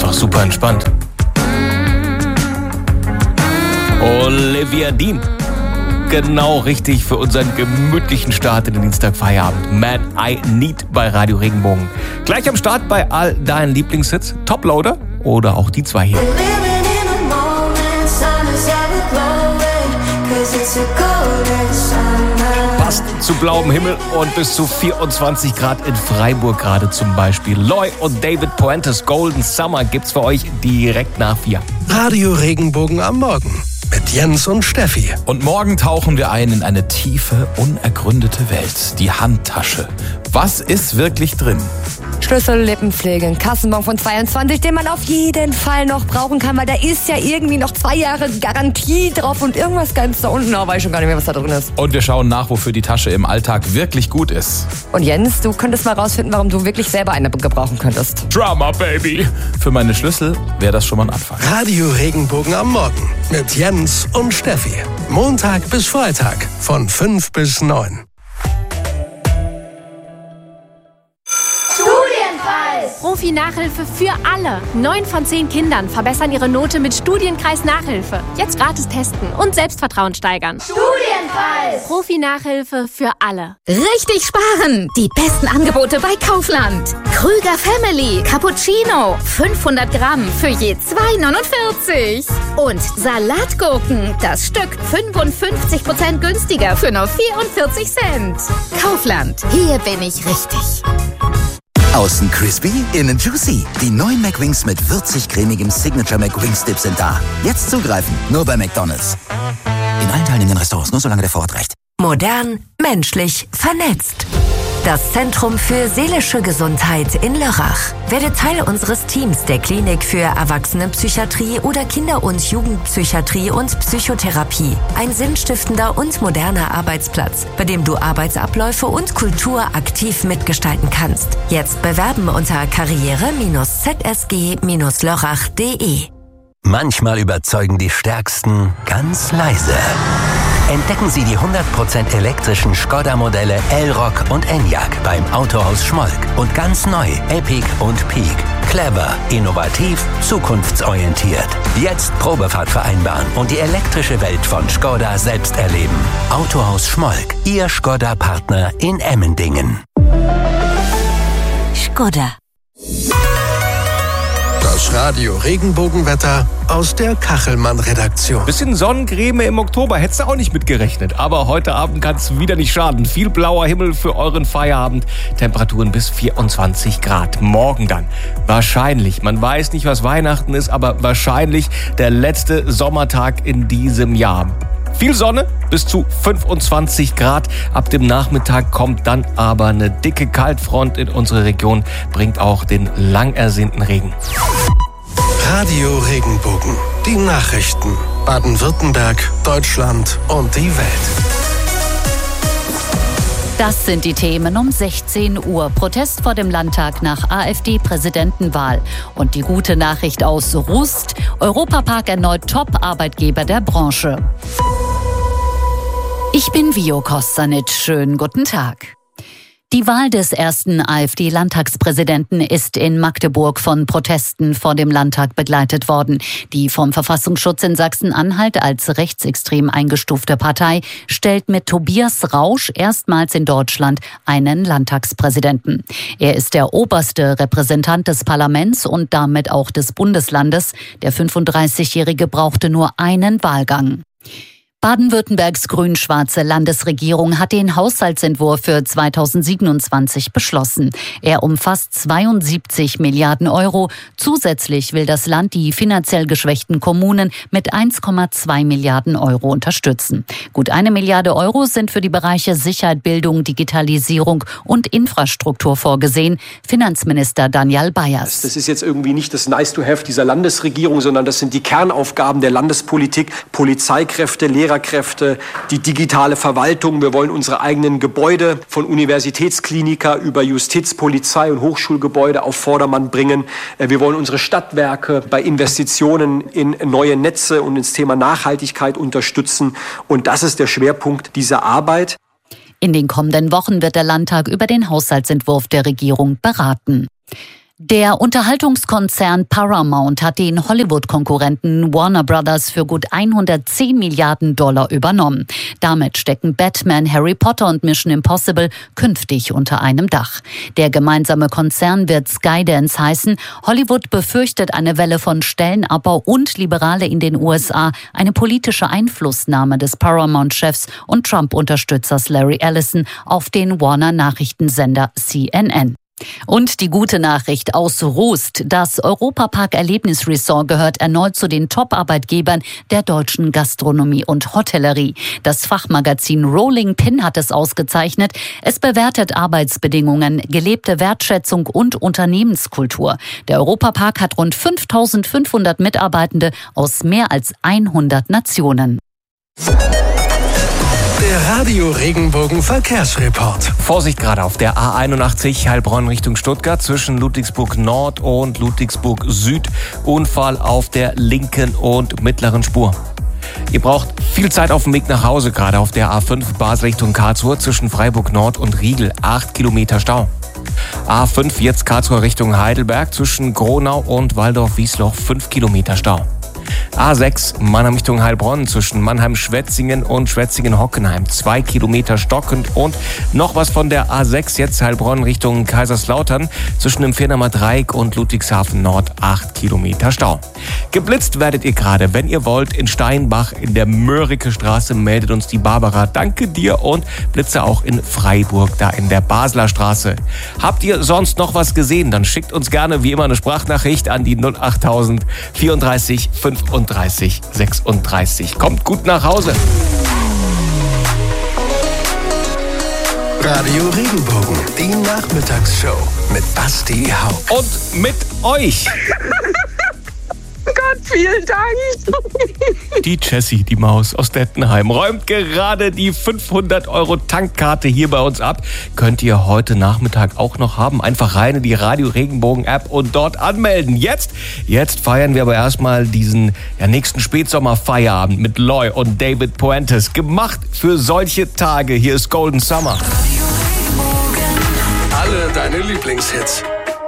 einfach super entspannt. Olivia Dean. Genau richtig für unseren gemütlichen Start in den Dienstagfeierabend. Man, I Need bei Radio Regenbogen. Gleich am Start bei all deinen Lieblingshits. Toploader oder auch die zwei hier. Passt zu blauem Himmel und bis zu 24 Grad in Freiburg gerade zum Beispiel. Loy und David Puentes Golden Summer gibt's für euch direkt nach 4. Radio Regenbogen am Morgen mit Jens und Steffi. Und morgen tauchen wir ein in eine tiefe, unergründete Welt. Die Handtasche. Was ist wirklich drin? Schlüssel, Lippenpflege, ein Kassenbon von 22, den man auf jeden Fall noch brauchen kann, weil da ist ja irgendwie noch 2 Jahre Garantie drauf und irgendwas ganz da unten, aber weiß schon gar nicht mehr, was da drin ist. Und wir schauen nach, wofür die Tasche im Alltag wirklich gut ist. Und Jens, du könntest mal rausfinden, warum du wirklich selber eine gebrauchen könntest. Drama, Baby! Für meine Schlüssel wäre das schon mal ein Anfang. Radio Regenbogen am Morgen mit Jens und Steffi. Montag bis Freitag von 5 bis 9. Profi-Nachhilfe für alle. 9 von 10 Kindern verbessern ihre Note mit Studienkreis Nachhilfe. Jetzt gratis testen und Selbstvertrauen steigern. Studienkreis! Profi-Nachhilfe für alle. Richtig sparen! Die besten Angebote bei Kaufland. Krüger Family Cappuccino. 500 Gramm für je 2,49. Und Salatgurken. Das Stück 55% günstiger für nur 44 Cent. Kaufland. Hier bin ich richtig. Außen crispy, innen juicy. Die neuen McWings mit würzig-cremigem Signature McWings Dip sind da. Jetzt zugreifen, nur bei McDonald's. In allen teilnehmenden Restaurants, nur solange der Vorrat reicht. Modern, menschlich, vernetzt. Das Zentrum für seelische Gesundheit in Lörrach. Werde Teil unseres Teams der Klinik für Erwachsenenpsychiatrie oder Kinder- und Jugendpsychiatrie und Psychotherapie. Ein sinnstiftender und moderner Arbeitsplatz, bei dem du Arbeitsabläufe und Kultur aktiv mitgestalten kannst. Jetzt bewerben unter karriere-zsg-lörrach.de. Manchmal überzeugen die Stärksten ganz leise. Entdecken Sie die 100% elektrischen Skoda-Modelle Elroq und Enyaq beim Autohaus Schmolk. Und ganz neu Epiq und Peak. Clever, innovativ, zukunftsorientiert. Jetzt Probefahrt vereinbaren und die elektrische Welt von Skoda selbst erleben. Autohaus Schmolk, Ihr Skoda-Partner in Emmendingen. Skoda. Das Radio Regenbogenwetter aus der Kachelmann-Redaktion. Bisschen Sonnencreme im Oktober, hättest du auch nicht mitgerechnet. Aber heute Abend kann es wieder nicht schaden. Viel blauer Himmel für euren Feierabend. Temperaturen bis 24 Grad. Morgen dann wahrscheinlich, man weiß nicht, was Weihnachten ist, aber wahrscheinlich der letzte Sommertag in diesem Jahr. Viel Sonne, bis zu 25 Grad. Ab dem Nachmittag kommt dann aber eine dicke Kaltfront in unsere Region, bringt auch den lang ersehnten Regen. Radio Regenbogen. Die Nachrichten. Baden-Württemberg, Deutschland und die Welt. Das sind die Themen um 16 Uhr. Protest vor dem Landtag nach AfD-Präsidentenwahl. Und die gute Nachricht aus Rust. Europapark erneut Top-Arbeitgeber der Branche. Ich bin Vio Kostanic. Schönen guten Tag. Die Wahl des ersten AfD-Landtagspräsidenten ist in Magdeburg von Protesten vor dem Landtag begleitet worden. Die vom Verfassungsschutz in Sachsen-Anhalt als rechtsextrem eingestufte Partei stellt mit Tobias Rausch erstmals in Deutschland einen Landtagspräsidenten. Er ist der oberste Repräsentant des Parlaments und damit auch des Bundeslandes. Der 35-Jährige brauchte nur einen Wahlgang. Baden-Württembergs grün-schwarze Landesregierung hat den Haushaltsentwurf für 2027 beschlossen. Er umfasst 72 Milliarden Euro. Zusätzlich will das Land die finanziell geschwächten Kommunen mit 1,2 Milliarden Euro unterstützen. Gut 1 Milliarde Euro sind für die Bereiche Sicherheit, Bildung, Digitalisierung und Infrastruktur vorgesehen. Finanzminister Daniel Bayers. Das ist jetzt irgendwie nicht das Nice-to-have dieser Landesregierung, sondern das sind die Kernaufgaben der Landespolitik. Polizeikräfte, Lehrerkräfte, die digitale Verwaltung. Wir wollen unsere eigenen Gebäude von Universitätskliniker über Justiz, Polizei und Hochschulgebäude auf Vordermann bringen. Wir wollen unsere Stadtwerke bei Investitionen in neue Netze und ins Thema Nachhaltigkeit unterstützen. Und das ist der Schwerpunkt dieser Arbeit. In den kommenden Wochen wird der Landtag über den Haushaltsentwurf der Regierung beraten. Der Unterhaltungskonzern Paramount hat den Hollywood-Konkurrenten Warner Brothers für gut 110 Milliarden $ übernommen. Damit stecken Batman, Harry Potter und Mission Impossible künftig unter einem Dach. Der gemeinsame Konzern wird Skydance heißen. Hollywood befürchtet eine Welle von Stellenabbau und Liberale in den USA, eine politische Einflussnahme des Paramount-Chefs und Trump-Unterstützers Larry Ellison auf den Warner-Nachrichtensender CNN. Und die gute Nachricht aus Rust. Das Europapark-Erlebnisresort gehört erneut zu den Top-Arbeitgebern der deutschen Gastronomie und Hotellerie. Das Fachmagazin Rolling Pin hat es ausgezeichnet. Es bewertet Arbeitsbedingungen, gelebte Wertschätzung und Unternehmenskultur. Der Europapark hat rund 5.500 Mitarbeitende aus mehr als 100 Nationen. Der Radio Regenbogen Verkehrsreport. Vorsicht gerade auf der A81 Heilbronn Richtung Stuttgart zwischen Ludwigsburg Nord und Ludwigsburg Süd. Unfall auf der linken und mittleren Spur. Ihr braucht viel Zeit auf dem Weg nach Hause, gerade auf der A5 Basel Richtung Karlsruhe zwischen Freiburg Nord und Riegel. 8 Kilometer Stau. A5 jetzt Karlsruhe Richtung Heidelberg zwischen Gronau und Waldorf-Wiesloch. 5 Kilometer Stau. A6 Mannheim Richtung Heilbronn zwischen Mannheim-Schwetzingen und Schwetzingen-Hockenheim. 2 Kilometer stockend und noch was von der A6 jetzt Heilbronn Richtung Kaiserslautern zwischen dem Firnamer Dreieck und Ludwigshafen Nord. 8 Kilometer Stau. Geblitzt werdet ihr gerade, wenn ihr wollt, in Steinbach in der Mörike Straße, meldet uns die Barbara. Danke dir und Blitze auch in Freiburg, da in der Basler Straße. Habt ihr sonst noch was gesehen? Dann schickt uns gerne wie immer eine Sprachnachricht an die 08000 34 35 36. Kommt gut nach Hause. Radio Regenbogen, die Nachmittagsshow mit Basti Haupt. Und mit euch. Gott, vielen Dank. Die Jessie, die Maus aus Dettenheim, räumt gerade die 500 € Tankkarte hier bei uns ab. Könnt ihr heute Nachmittag auch noch haben. Einfach rein in die Radio Regenbogen App und dort anmelden. Jetzt feiern wir aber erstmal diesen nächsten Spätsommer-Feierabend mit Loy und David Puentes. Gemacht für solche Tage. Hier ist Golden Summer. Alle deine Lieblingshits.